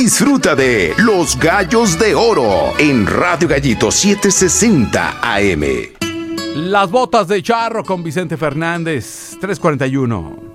Disfruta de Los Gallos de Oro en Radio Gallito 760 AM. Las botas de charro con Vicente Fernández, 3:41.